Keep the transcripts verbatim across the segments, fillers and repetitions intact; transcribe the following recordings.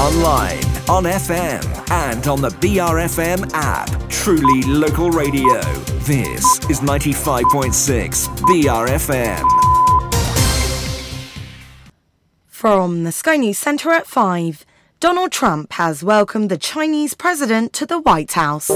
online, on F M, and on the B R F M app. Truly local radio. This is ninety-five point six B R F M. From the Sky News Centre at five, Donald Trump has welcomed the Chinese president to the White House.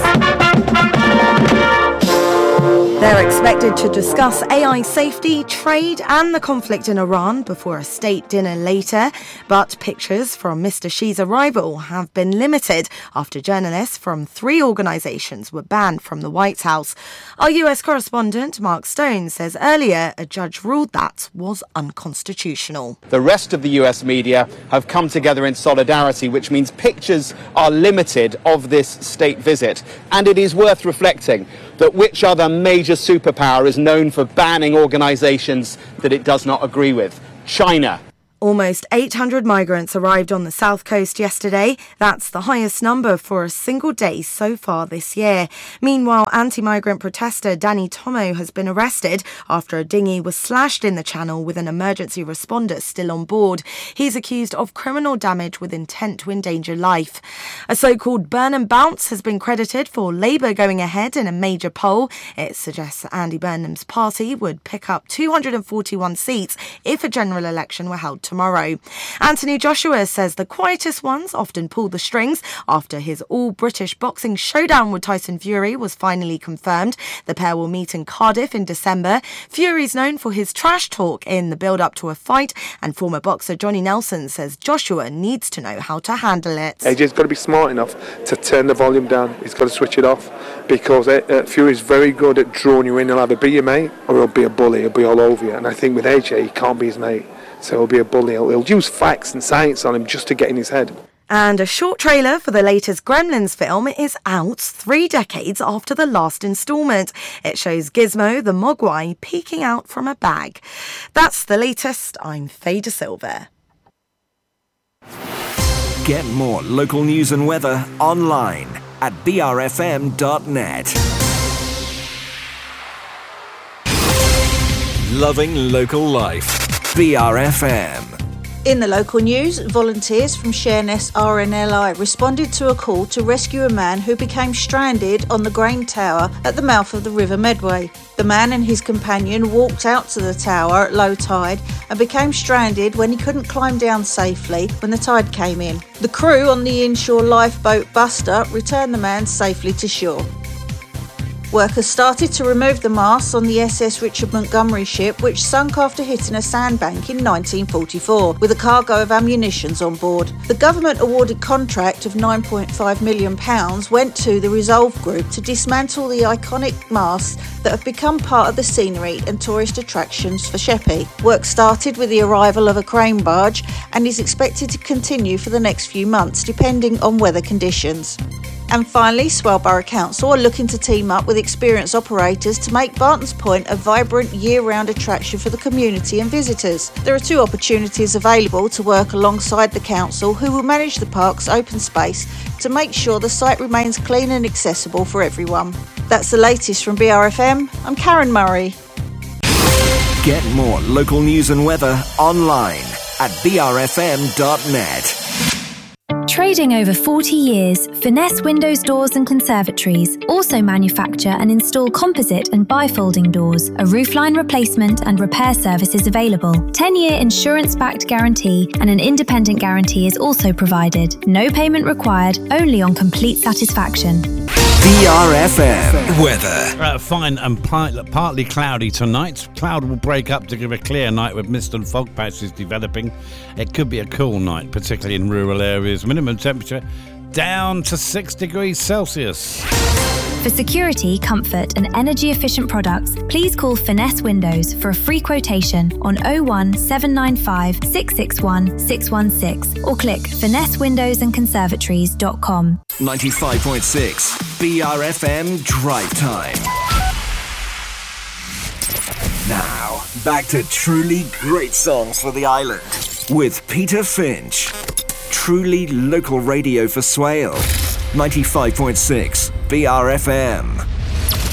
They're expected to discuss A I safety, trade and the conflict in Iran before a state dinner later. But pictures from Mister Xi's arrival have been limited after journalists from three organisations were banned from the White House. Our U S correspondent Mark Stone says earlier a judge ruled that was unconstitutional. The rest of the U S media have come together in solidarity, which means pictures are limited of this state visit. And it is worth reflecting that which other major superpower is known for banning organisations that it does not agree with? China. Almost eight hundred migrants arrived on the south coast yesterday. That's the highest number for a single day so far this year. Meanwhile, anti-migrant protester Danny Tomo has been arrested after a dinghy was slashed in the channel with an emergency responder still on board. He's accused of criminal damage with intent to endanger life. A so-called Burnham bounce has been credited for Labour going ahead in a major poll. It suggests that Andy Burnham's party would pick up two hundred forty-one seats if a general election were held tomorrow. Anthony Joshua says the quietest ones often pull the strings after his all-British boxing showdown with Tyson Fury was finally confirmed. The pair will meet in Cardiff in December. Fury's known for his trash talk in the build-up to a fight, and former boxer Johnny Nelson says Joshua needs to know how to handle it. A J's got to be smart enough to turn the volume down. He's got to switch it off because uh, Fury's very good at drawing you in. He'll either be your mate or he'll be a bully. He'll be all over you. And I think with A J, he can't be his mate. So he'll be a bully. He'll, he'll use facts and science on him just to get in his head. And a short trailer for the latest Gremlins film is out three decades after the last instalment. It shows Gizmo the Mogwai peeking out from a bag. That's the latest. I'm Faye De Silva. Get more local news and weather online at b r f m dot net. Loving local life. B R F M. In the local news, volunteers from Sheerness R N L I responded to a call to rescue a man who became stranded on the Grain Tower at the mouth of the River Medway. The man and his companion walked out to the tower at low tide and became stranded when he couldn't climb down safely when the tide came in. The crew on the inshore lifeboat Buster returned the man safely to shore. Workers started to remove the masts on the S S Richard Montgomery ship, which sunk after hitting a sandbank in nineteen forty-four, with a cargo of ammunitions on board. The government-awarded contract of nine point five million pounds went to the Resolve Group to dismantle the iconic masts that have become part of the scenery and tourist attractions for Sheppey. Work started with the arrival of a crane barge and is expected to continue for the next few months, depending on weather conditions. And finally, Swale Borough Council are looking to team up with experienced operators to make Barton's Point a vibrant year-round attraction for the community and visitors. There are two opportunities available to work alongside the council, who will manage the park's open space to make sure the site remains clean and accessible for everyone. That's the latest from B R F M. I'm Karen Murray. Get more local news and weather online at b r f m dot net. Trading over forty years, Finesse Windows Doors and Conservatories also manufacture and install composite and bifolding doors. A roofline replacement and repair service is available. ten-year insurance-backed guarantee and an independent guarantee is also provided. No payment required, only on complete satisfaction. B R F M weather. Uh, fine and part- partly cloudy tonight. Cloud will break up to give a clear night with mist and fog patches developing. It could be a cool night, particularly in rural areas. Minimum temperature down to six degrees Celsius. For security, comfort and energy-efficient products, please call Finesse Windows for a free quotation on oh one seven nine five six six one six one six or click finesse windows and conservatories dot com. ninety-five point six B R F M Drive Time. Now, back to truly great songs for the island with Peter Finch. Truly local radio for Swale. ninety-five point six B R F M.